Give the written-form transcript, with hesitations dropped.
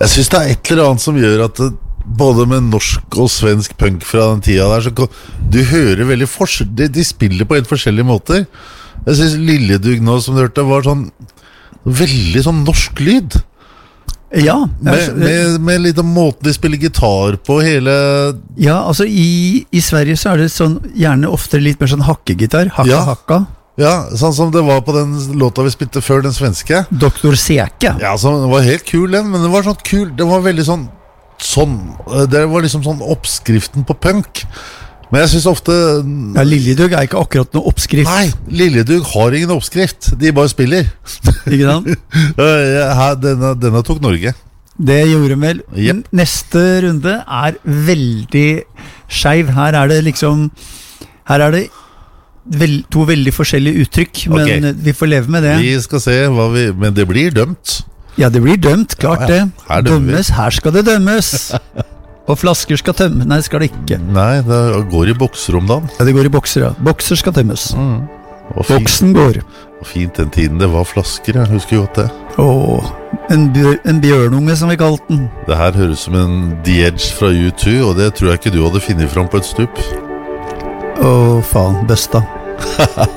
Jeg synes det et eller annet som gjør at både med norsk og svensk punk fra den tida der, så du hører veldig de spiller på helt forskjellige måter. Jeg synes Liljedug nå, som du hørte, var sånn veldig sånn norsk lyd. Ja, med litt om måten de spiller gitar på hele. Ja, altså i Sverige så det sånn, gjerne ofte litt mer sånn hakkegitar. Hakka. Ja, sånn som det var på den låta vi spilte før, den svenske Dr. Seke. Ja, så den var helt kul den. Men den var sånn kul, den var veldig sånn det var liksom sånn oppskriften på punk. Men jeg synes ofte Liljedug ikke akkurat noe oppskrift. Nei, Liljedug har ingen oppskrift. De bare spiller. Ikke sant? Denne tok Norge. Det gjorde vel. Yep. Neste runde veldig skeiv. Her det liksom det to veldig forskjellige uttrykk. Men vi får leve med det. Vi skal se men det blir dømt. Ja, det blir dømt, klart det. Dømmes, her skal det dømmes. Og flasker skal tømme. Nei, det skal det ikke. Nei, det går i bokser om dagen. Ja, det går i bokser, ja. Bokser skal tømmes. Boksen går. Og fint den tiden det var flasker, jeg husker godt det. En bjørnunge som vi kalte den. Det her høres som en The Edge fra U2, og det tror jeg ikke du hadde finnet fram på et stup. Faen, besta.